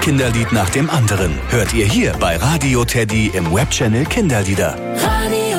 Kinderlied nach dem anderen hört ihr hier bei Radio Teddy im Webchannel Kinderlieder.